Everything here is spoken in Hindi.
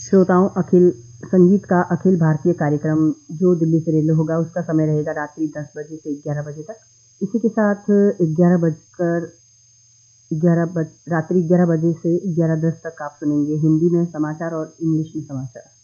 श्रोताओं, अखिल संगीत का अखिल भारतीय कार्यक्रम जो दिल्ली से रिले होगा, उसका समय रहेगा रात्रि 10 बजे से 11 बजे तक। इसी के साथ 11 बजकर 11 बज रात्रि 11 बजे से 11:10 तक आप सुनेंगे हिंदी में समाचार और इंग्लिश में समाचार।